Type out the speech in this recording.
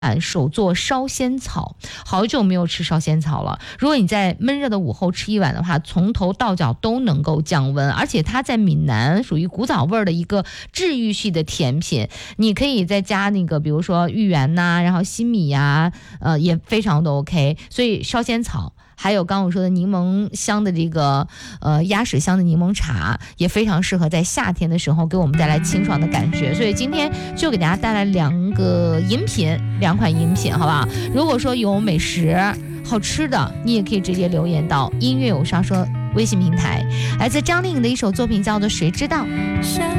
手做烧仙草，好久没有吃烧仙草了。如果你在闷热的午后吃一碗的话，从头到脚都能够降温，而且它在闽南属于古早味的一个治愈系的甜品。你可以再加那个，比如说芋圆呐，然后西米呀，也非常的 OK。所以烧仙草。还有刚刚我说的柠檬香的这个鸭屎香的柠檬茶，也非常适合在夏天的时候给我们带来清爽的感觉。所以今天就给大家带来两款饮品，好不好？如果说有美食好吃的，你也可以直接留言到音乐有上说微信平台。来自张靓颖的一首作品叫做《谁知道》。